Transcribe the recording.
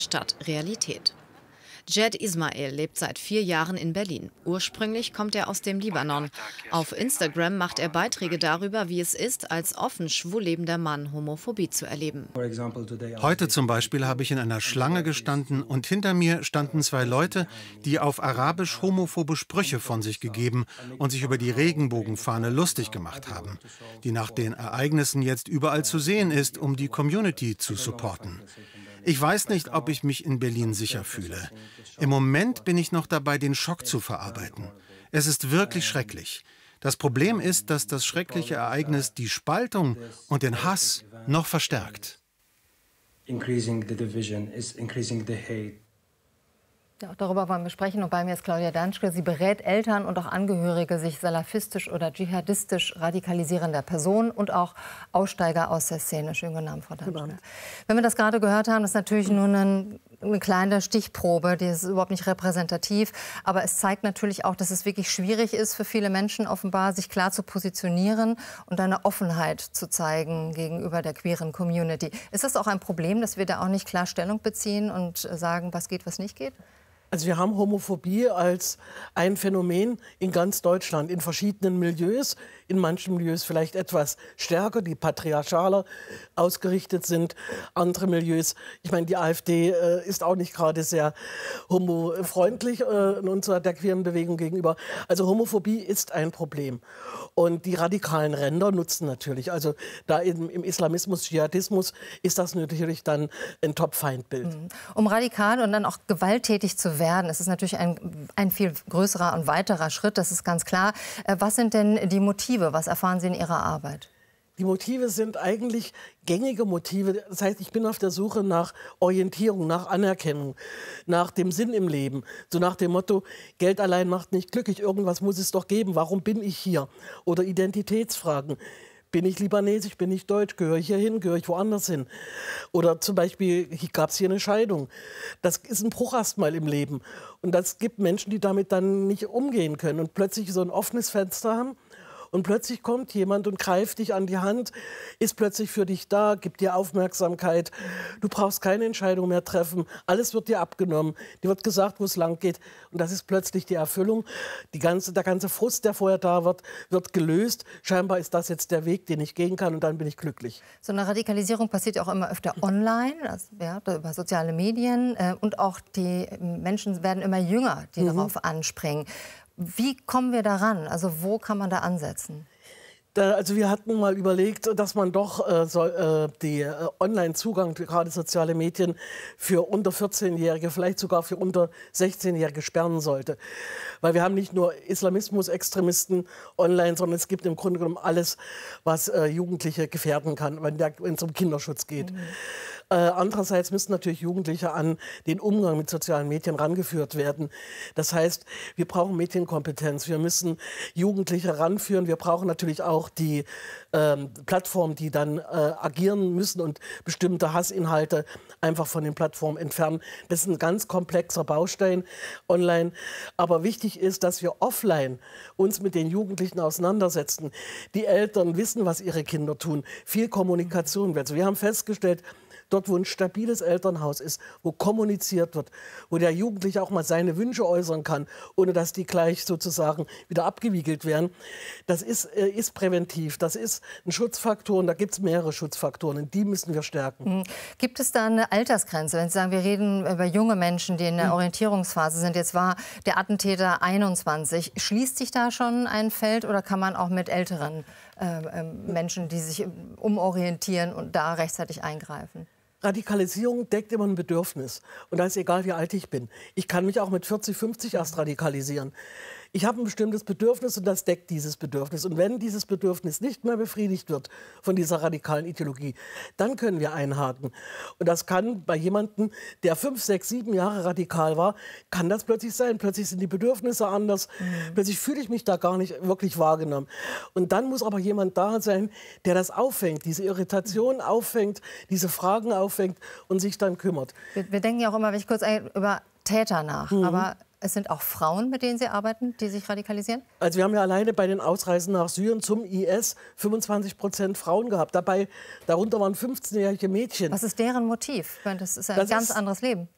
Stadt Realität. Jed Ismail lebt seit 4 Jahren in Berlin. Ursprünglich kommt er aus dem Libanon. Auf Instagram macht er Beiträge darüber, wie es ist, als offen schwul lebender Mann Homophobie zu erleben. Heute zum Beispiel habe ich in einer Schlange gestanden und hinter mir standen 2 Leute, die auf Arabisch homophobe Sprüche von sich gegeben und sich über die Regenbogenfahne lustig gemacht haben, die nach den Ereignissen jetzt überall zu sehen ist, um die Community zu supporten. Ich weiß nicht, ob ich mich in Berlin sicher fühle. Im Moment bin ich noch dabei, den Schock zu verarbeiten. Es ist wirklich schrecklich. Das Problem ist, dass das schreckliche Ereignis die Spaltung und den Hass noch verstärkt. Ja, auch darüber wollen wir sprechen. Und bei mir ist Claudia Danschke. Sie berät Eltern und auch Angehörige sich salafistisch oder dschihadistisch radikalisierender Personen und auch Aussteiger aus der Szene. Schönen guten Abend, Frau Danschke. Wenn wir das gerade gehört haben, das ist natürlich nur eine kleine Stichprobe, die ist überhaupt nicht repräsentativ. Aber es zeigt natürlich auch, dass es wirklich schwierig ist für viele Menschen offenbar, sich klar zu positionieren und eine Offenheit zu zeigen gegenüber der queeren Community. Ist das auch ein Problem, dass wir da auch nicht klar Stellung beziehen und sagen, was geht, was nicht geht? Also wir haben Homophobie als ein Phänomen in ganz Deutschland, in verschiedenen Milieus, in manchen Milieus vielleicht etwas stärker, die patriarchaler ausgerichtet sind, andere Milieus, ich meine, die AfD ist auch nicht gerade sehr homofreundlich und so der queeren Bewegung gegenüber. Also Homophobie ist ein Problem. Und die radikalen Ränder nutzen natürlich, also da im Islamismus, Dschihadismus ist das natürlich dann ein Top-Feindbild. Um radikal und dann auch gewalttätig zu werden, es ist natürlich ein viel größerer und weiterer Schritt, das ist ganz klar. Was sind denn die Motive? Was erfahren Sie in Ihrer Arbeit? Die Motive sind eigentlich gängige Motive. Das heißt, ich bin auf der Suche nach Orientierung, nach Anerkennung, nach dem Sinn im Leben. So nach dem Motto, Geld allein macht nicht glücklich, irgendwas muss es doch geben, warum bin ich hier? Oder Identitätsfragen. Bin ich libanesisch, bin ich deutsch, gehöre ich hier hin, gehöre ich woanders hin? Oder zum Beispiel, gab es hier eine Scheidung. Das ist ein Bruch erstmal im Leben. Und das gibt Menschen, die damit dann nicht umgehen können und plötzlich so ein offenes Fenster haben. Und plötzlich kommt jemand und greift dich an die Hand, ist plötzlich für dich da, gibt dir Aufmerksamkeit. Du brauchst keine Entscheidung mehr treffen. Alles wird dir abgenommen. Dir wird gesagt, wo es lang geht. Und das ist plötzlich die Erfüllung. Der ganze Frust, der vorher da wird gelöst. Scheinbar ist das jetzt der Weg, den ich gehen kann. Und dann bin ich glücklich. So eine Radikalisierung passiert ja auch immer öfter online, also, ja, über soziale Medien. Und auch die Menschen werden immer jünger, die darauf anspringen. Wie kommen wir daran? Also wo kann man da ansetzen? Also wir hatten mal überlegt, dass man doch die Online-Zugang, gerade soziale Medien, für unter 14-Jährige, vielleicht sogar für unter 16-Jährige sperren sollte. Weil wir haben nicht nur Islamismus, Extremisten online, sondern es gibt im Grunde genommen alles, was Jugendliche gefährden kann, wenn es um Kinderschutz geht. Andererseits müssen natürlich Jugendliche an den Umgang mit sozialen Medien rangeführt werden. Das heißt, wir brauchen Medienkompetenz, wir müssen Jugendliche ranführen, wir brauchen natürlich auch die Plattformen, die dann agieren müssen und bestimmte Hassinhalte einfach von den Plattformen entfernen. Das ist ein ganz komplexer Baustein online. Aber wichtig ist, dass wir offline uns mit den Jugendlichen auseinandersetzen. Die Eltern wissen, was ihre Kinder tun. Viel Kommunikation wird. Also wir haben festgestellt, dort, wo ein stabiles Elternhaus ist, wo kommuniziert wird, wo der Jugendliche auch mal seine Wünsche äußern kann, ohne dass die gleich sozusagen wieder abgewiegelt werden. Das ist präventiv, das ist ein Schutzfaktor und da gibt es mehrere Schutzfaktoren und die müssen wir stärken. Gibt es da eine Altersgrenze? Wenn Sie sagen, wir reden über junge Menschen, die in der Orientierungsphase sind, jetzt war der Attentäter 21, schließt sich da schon ein Feld oder kann man auch mit älteren Menschen, die sich umorientieren und da rechtzeitig eingreifen? Radikalisierung deckt immer ein Bedürfnis. Und da ist egal, wie alt ich bin. Ich kann mich auch mit 40, 50 erst radikalisieren. Ich habe ein bestimmtes Bedürfnis und das deckt dieses Bedürfnis. Und wenn dieses Bedürfnis nicht mehr befriedigt wird von dieser radikalen Ideologie, dann können wir einhaken. Und das kann bei jemandem, der 5, 6, 7 Jahre radikal war, kann das plötzlich sein. Plötzlich sind die Bedürfnisse anders. Plötzlich fühle ich mich da gar nicht wirklich wahrgenommen. Und dann muss aber jemand da sein, der das auffängt, diese Irritation auffängt, diese Fragen auffängt und sich dann kümmert. Wir denken ja auch immer, wenn ich kurz über Täter nach, aber es sind auch Frauen, mit denen Sie arbeiten, die sich radikalisieren? Also wir haben ja alleine bei den Ausreisen nach Syrien zum IS 25% Frauen gehabt. Darunter waren 15-jährige Mädchen. Was ist deren Motiv? Das ist ein ganz anderes Leben.